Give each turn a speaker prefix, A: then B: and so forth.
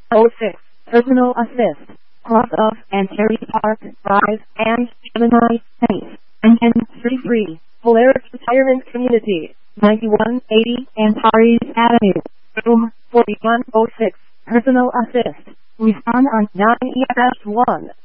A: 06, Personal Assist, Cross of and Cherry Park Drive, and Gemini Pace, and 1033, Polaris Retirement Community, 9180 Antares Avenue, room 4106, Personal Assist. Respond on 9ES1.